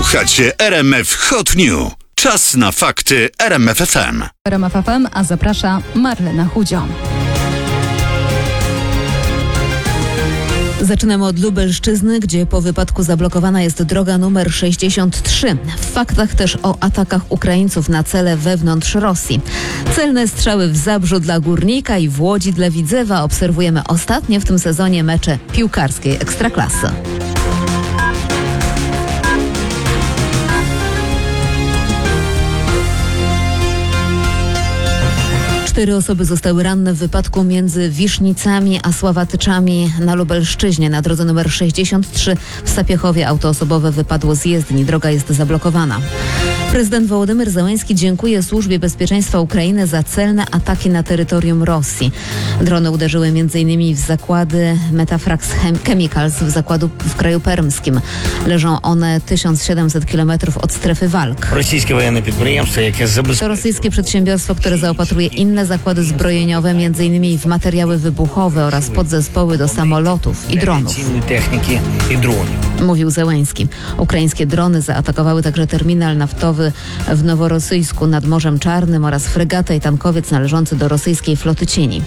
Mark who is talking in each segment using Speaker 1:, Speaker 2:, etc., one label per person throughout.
Speaker 1: Słuchacie RMF Hot News. Czas na fakty RMF FM.
Speaker 2: RMF FM, a zaprasza Marlena Chudzio.
Speaker 3: Zaczynamy od Lubelszczyzny, gdzie po wypadku zablokowana jest droga numer 63. W faktach też o atakach Ukraińców na cele wewnątrz Rosji. Celne strzały w Zabrzu dla Górnika i w Łodzi dla Widzewa. Obserwujemy ostatnie w tym sezonie mecze piłkarskiej Ekstraklasy. Cztery osoby zostały ranne w wypadku między Wisznicami a Sławatyczami na Lubelszczyźnie. Na drodze nr 63 w Sapiechowie auto osobowe wypadło z jezdni. Droga jest zablokowana. Prezydent Wołodymyr Zełenski dziękuje Służbie Bezpieczeństwa Ukrainy za celne ataki na terytorium Rosji. Drony uderzyły m.in. w zakłady Metafrax Chemicals w kraju permskim. Leżą one 1700 km od strefy walk. To rosyjskie przedsiębiorstwo, które zaopatruje inne zakłady zbrojeniowe, m.in. w materiały wybuchowe oraz podzespoły do samolotów i dronów. Mówił Zełenski. Ukraińskie drony zaatakowały także terminal naftowy w Noworosyjsku nad Morzem Czarnym oraz fregatę i tankowiec należący do rosyjskiej floty cieni.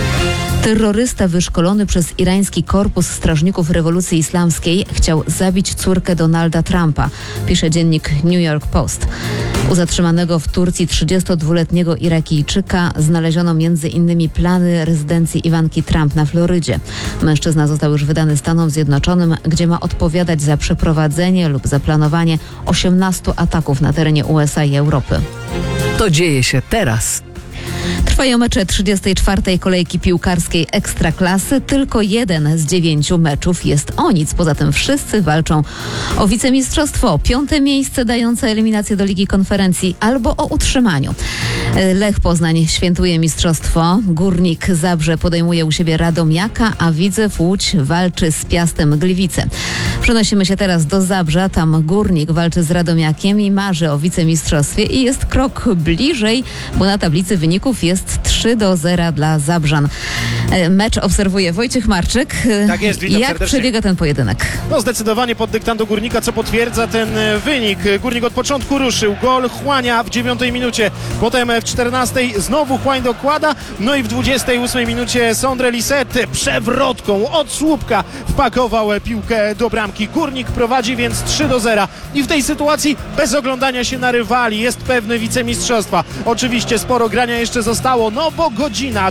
Speaker 3: Terrorysta wyszkolony przez irański korpus strażników rewolucji islamskiej chciał zabić córkę Donalda Trumpa, pisze dziennik New York Post. U zatrzymanego w Turcji 32-letniego Irakijczyka znaleziono m.in. plany rezydencji Iwanki Trump na Florydzie. Mężczyzna został już wydany Stanom Zjednoczonym, gdzie ma odpowiadać za przeprowadzenie lub zaplanowanie 18 ataków na terenie USA i Europy.
Speaker 4: To dzieje się teraz.
Speaker 3: Trwają mecze 34. kolejki piłkarskiej Ekstraklasy. Tylko jeden z 9 meczów jest o nic. Poza tym wszyscy walczą o wicemistrzostwo, 5. miejsce dające eliminację do Ligi Konferencji albo o utrzymaniu. Lech Poznań świętuje mistrzostwo. Górnik Zabrze podejmuje u siebie Radomiaka, a Widzew Łódź walczy z Piastem Gliwice. Przenosimy się teraz do Zabrza. Tam Górnik walczy z Radomiakiem i marzy o wicemistrzostwie i jest krok bliżej, bo na tablicy wyników jest 3-0 dla Zabrzan. Mecz obserwuje Wojciech Marczyk.
Speaker 5: Tak jest, witam
Speaker 3: Jak
Speaker 5: serdecznie.
Speaker 3: przebiega ten pojedynek?
Speaker 5: No zdecydowanie pod dyktando Górnika, co potwierdza ten wynik. Górnik od początku ruszył. Gol Chłania w 9 minucie. Potem w 14 znowu Chłań dokłada. No i w 28 minucie Sondre Lisset przewrotką od słupka wpakował piłkę do bramki. Górnik prowadzi więc 3-0. I w tej sytuacji bez oglądania się na rywali jest pewny wicemistrzostwa. Oczywiście sporo grania jeszcze zostało, no bo godzina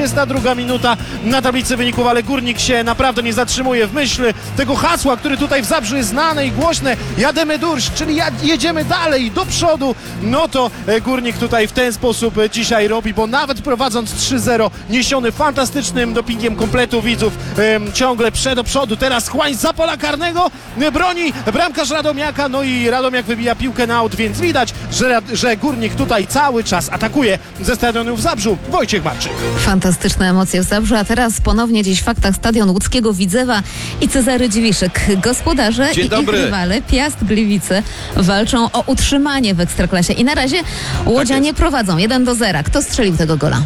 Speaker 5: 32 minuta na tablicy wyników, ale Górnik się naprawdę nie zatrzymuje w myśl tego hasła, które tutaj w Zabrzu jest znane i głośne. Jademy durś, czyli jedziemy dalej, do przodu. No to Górnik tutaj w ten sposób dzisiaj robi, bo nawet prowadząc 3-0, niesiony fantastycznym dopingiem kompletu widzów, ciągle do przodu. Teraz Chłań za pola karnego broni bramkarz Radomiaka, no i Radomiak wybija piłkę na aut, więc widać, że Górnik tutaj cały czas atakuje ze stadionu w Zabrzu. Wojciech Marczyk.
Speaker 3: Fantastyczne emocje w Zabrzu, a teraz ponownie dziś w faktach stadion łódzkiego Widzewa i Cezary Dziwiszek. Gospodarze i ich rywale Piast Gliwice walczą o utrzymanie w Ekstraklasie i na razie łodzianie prowadzą 1-0. Kto strzelił tego gola?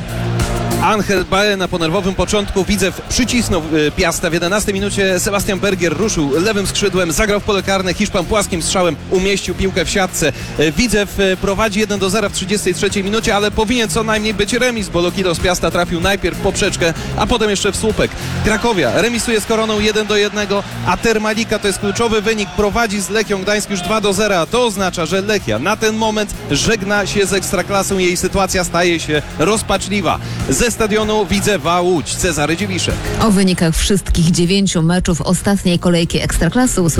Speaker 6: Angel Baena po nerwowym początku. Widzew przycisnął Piasta w 11 minucie. Sebastian Bergier ruszył lewym skrzydłem, zagrał w pole karne. Hiszpan płaskim strzałem umieścił piłkę w siatce. Widzew prowadzi 1-0 w 33 minucie, ale powinien co najmniej być remis, bo Lokito z Piasta trafił najpierw w poprzeczkę, a potem jeszcze w słupek. Krakowia remisuje z Koroną 1-1, a Termalika to jest kluczowy wynik. Prowadzi z Lechią Gdańsk już 2-0. To oznacza, że Lechia na ten moment żegna się z Ekstraklasą. Jej sytuacja staje się rozpaczliwa. Ze stadionu Widzewa Łódź, Cezary Dziwiszek.
Speaker 3: O wynikach wszystkich 9 meczów ostatniej kolejki Ekstraklasy